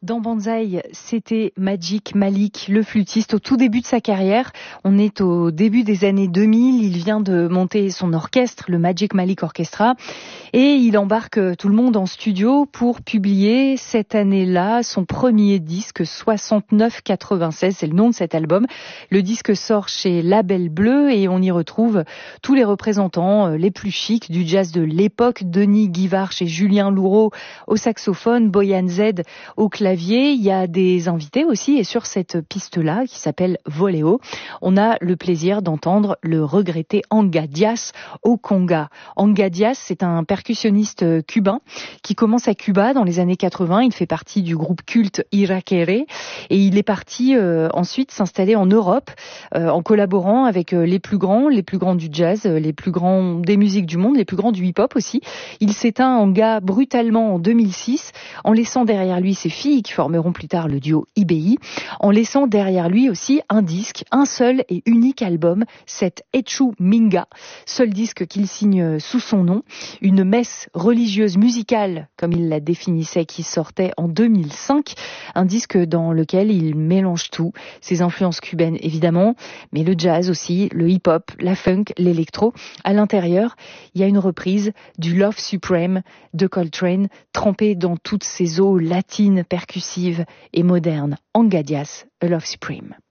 Dans Banzai, c'était Magic Malik, le flûtiste, au tout début de sa carrière. On est au début des années 2000. Il vient de monter son orchestre, le Magic Malik Orchestra, et il embarque tout le monde en studio pour publier cette année-là son premier disque, 69-96. C'est le nom de cet album. Le disque sort chez Label Bleu et on y retrouve tous les représentants les plus chics du jazz de l'époque. Denis Guivarch et Julien Louraud au saxophone, Boyan Z au clavier. Il y a des invités aussi, et sur cette piste-là, qui s'appelle Voléo, on a le plaisir d'entendre le regretté Anga Diaz au conga. Anga Diaz, c'est un percussionniste cubain qui commence à Cuba dans les années 80. Il fait partie du groupe culte Irakere et il est parti ensuite s'installer en Europe en collaborant avec les plus grands du jazz, les plus grands des musiques du monde, les plus grands du hip-hop aussi. Il s'éteint Anga brutalement en 2006 en laissant derrière lui ses filles qui formeront plus tard le duo IBI, en laissant derrière lui aussi un disque, un seul et unique album, cet Echu Minga, seul disque qu'il signe sous son nom, une messe religieuse musicale, comme il la définissait, qui sortait en 2005, un disque dans lequel il mélange tout, ses influences cubaines évidemment, mais le jazz aussi, le hip-hop, la funk, l'électro. À l'intérieur, il y a une reprise du Love Supreme de Coltrane, trempée dans toutes ses eaux latines, percussive et moderne. Anga Diaz, A Love Supreme.